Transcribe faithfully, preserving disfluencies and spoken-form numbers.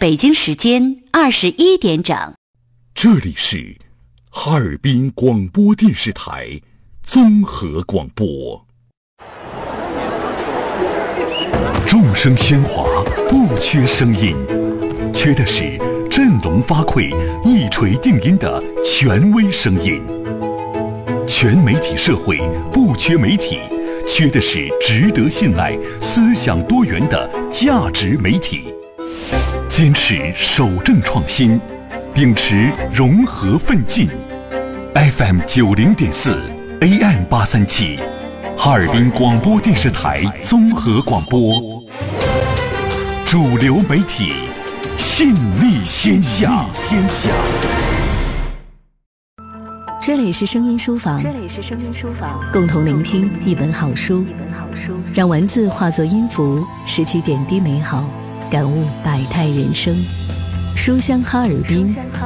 北京时间二十一点整。 这里是哈尔滨广播电视台综合广播。众声喧哗，不缺声音，缺的是振聋发聩、一锤定音的权威声音。全媒体社会不缺媒体，缺的是值得信赖、思想多元的价值媒体。坚持守正创新，秉持融合奋进。F M 九零点四 A M 八三七，哈尔滨广播电视台综合广播，主流媒体，信力天下。天下。 这里是声音书房， 这里是声音书房， 共同聆听一本好书， 一本好书， 让文字化作音符，拾起点滴美好，感悟百态人生。书香哈尔滨。